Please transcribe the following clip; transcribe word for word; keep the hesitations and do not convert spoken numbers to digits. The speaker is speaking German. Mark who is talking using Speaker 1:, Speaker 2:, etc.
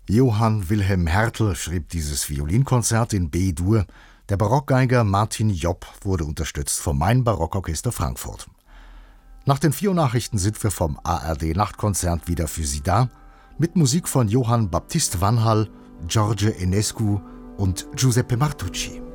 Speaker 1: Johann Wilhelm Hertel schrieb dieses Violinkonzert in B-Dur. Der Barockgeiger Martin Jopp wurde unterstützt vom Main-Barockorchester Frankfurt. Nach den vier Nachrichten sind wir vom A R D-Nachtkonzert wieder für Sie da, mit Musik von Johann Baptist Vanhal, George Enescu und Giuseppe Martucci.